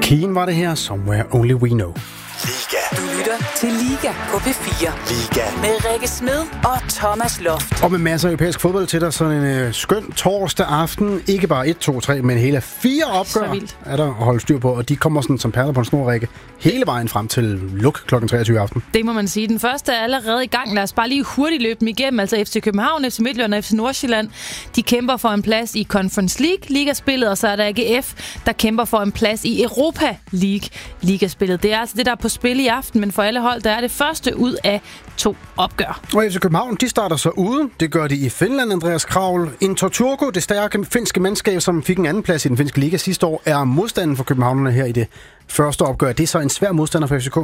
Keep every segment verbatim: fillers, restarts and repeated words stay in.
Keen var det her, Somewhere Only We Know. Liga. Du lytter til Liga på P fire. Liga. Med Rikke Smed og Thomas Loft. Og med masser af europæisk fodbold til dig, sådan en øh, skøn torsdag aften. Ikke bare et, to, tre, men hele fire opgør er der at holde styr på. Og de kommer sådan som perler på en snor, Rikke, hele vejen frem til luk klokken treogtyve aften. Det må man sige. Den første er allerede i gang. Lad os bare lige hurtigt løbe dem igennem. Altså F C København, F C Midtjylland og F C Nordsjælland. De kæmper for en plads i Conference League ligaspillet, og så er der A G F, der kæmper for en plads i Europa League ligaspillet. Det er altså det, der er på spil i aften, men for alle hold, der er det første ud af to opgør. Og F C København, de starter så ude. Det gør de i Finland, Andreas Kravl. Inter Turku, det stærke finske mandskab, som fik en anden plads i den finske liga sidste år, er modstanden for københavnerne her i det første opgør. Det er så en svær modstander for F C K.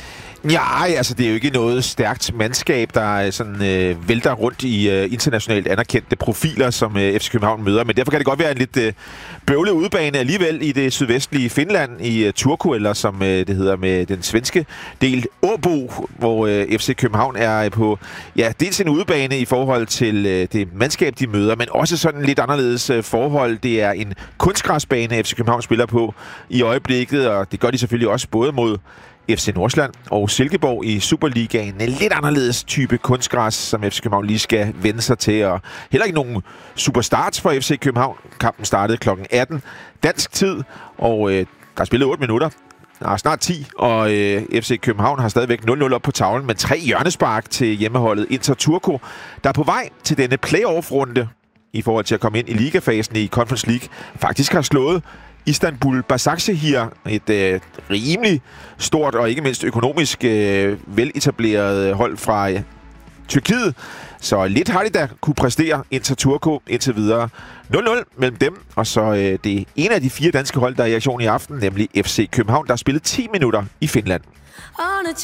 Ja, altså det er jo ikke noget stærkt mandskab, der sådan øh, vælter rundt i øh, internationalt anerkendte profiler, som øh, F C København møder. Men derfor kan det godt være en lidt øh, bøvlet udebane alligevel i det sydvestlige Finland, i øh, Turku, eller som øh, det hedder med den svenske del, Åbo, hvor øh, F C København er på, ja, dels en udebane i forhold til øh, det mandskab, de møder, men også sådan lidt anderledes øh, forhold. Det er en kunstgræsbane, F C København spiller på i øjeblikket, og det gør de selvfølgelig også både mod F C Nordsjælland og Silkeborg i Superligaen. En lidt anderledes type kunstgræs, som F C København lige skal vende sig til. Og heller ikke nogen superstarts for F C København. Kampen startede klokken atten dansk tid, og øh, der er spillet otte minutter. Der er snart ti, og øh, F C København har stadigvæk nul nul op på tavlen, men tre hjørnespark til hjemmeholdet Inter Turku, der er på vej til denne playoff-runde i forhold til at komme ind i ligafasen i Conference League. Faktisk har slået Istanbul Basaksehir, et øh, rimelig stort og ikke mindst økonomisk øh, veletableret hold fra øh, Tyrkiet. Så lidt har de da kunne præstere Inter Turku indtil videre. nul nul mellem dem, og så øh, det er en af de fire danske hold, der er i aktion i aften, nemlig F C København, der har spillet ti minutter i Finland.